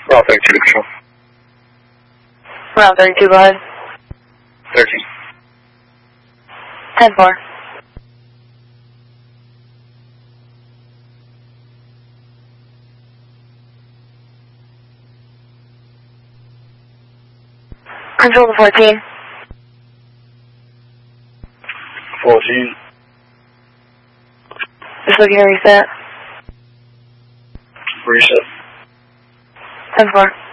Route 32 to control. Route 32, go ahead. 13. 10-4. Control to 14. 14. Just looking to reset. Reset. 10-4.